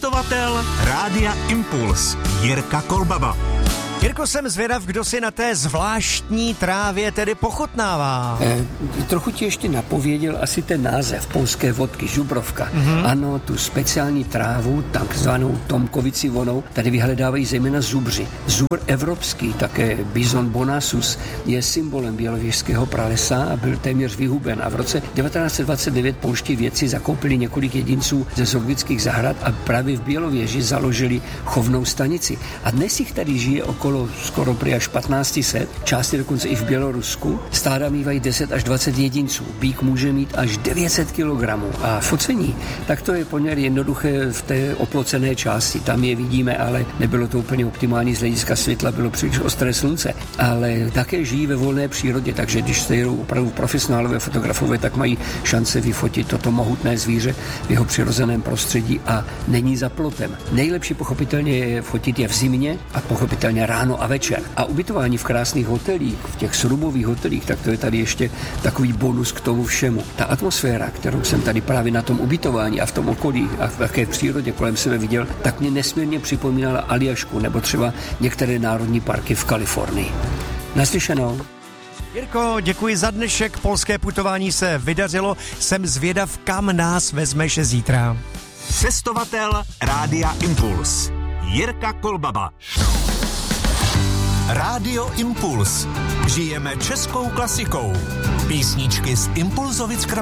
Cestovatel Rádia Impuls Jirka Kolbaba. Jirko, jsem zvědav, kdo si na té zvláštní trávě tedy pochutnává. Trochu ti ještě napověděl asi ten název polské vodky, žubrovka. Ano, tu speciální trávu, takzvanou tomkovici vonou, tady vyhledávají zejména zubři. Zubr evropský, také Bison bonasus, je symbolem bělověžského pralesa a byl téměř vyhuben. A v roce 1929 polští vědci zakoupili několik jedinců ze zoologických zahrad a právě v Bělověži založili chovnou stanici. A dnes jich tady žije okolo skoro prý až 1500, části dokonce i v Bělorusku. Stáda mývají 10 až 20 jedinců. Býk může mít až 900 kg. A focení, tak to je poměr jednoduché v té oplocené části. Tam je vidíme, ale nebylo to úplně optimální z hlediska světla, bylo příliš ostré slunce. Ale také žijí ve volné přírodě, takže když se jedou opravdu profesionálové fotografové, tak mají šance vyfotit toto mohutné zvíře v jeho přirozeném prostředí a není za plotem. Nejlepší pochopitelně je fotit je v zimě a pochopitelně ráno a večer. A ubytování v krásných hotelích, v těch srubových hotelích, tak to je tady ještě takový bonus k tomu všemu. Ta atmosféra, kterou jsem tady právě na tom ubytování a v tom okolí a také v přírodě kolem sebe viděl, tak mě nesmírně připomínala Aljašku nebo třeba některé národní parky v Kalifornii. Naslyšenou. Jirko, děkuji za dnešek, polské putování se vydařilo, jsem zvědav, kam nás vezmeš zítra. Cestovatel Rádia Impuls Jirka Kolbaba. Rádio Impuls. Žijeme českou klasikou. Písničky z Impulzovic